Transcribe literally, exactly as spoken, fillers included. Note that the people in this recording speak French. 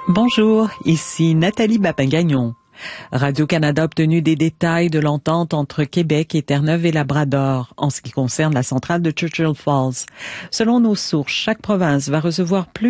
Bonjour, ici Nathalie Bapin-Gagnon. Radio-Canada a obtenu des détails de l'entente entre Québec et Terre-Neuve et Labrador en ce qui concerne la centrale de Churchill Falls. Selon nos sources, chaque province va recevoir plus